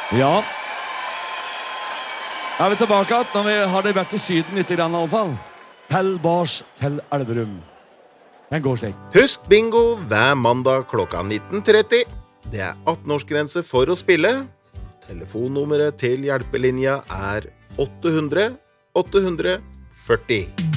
Ja. Vi tilbake at når vi har det vært til syden litt grann i alle fall. Hellbars til Elverum. Den går slik. Husk bingo hver mandag klokka 19:30. Det 18-årsgrense for å spille. Telefonnummeret til hjelpelinja 800 840.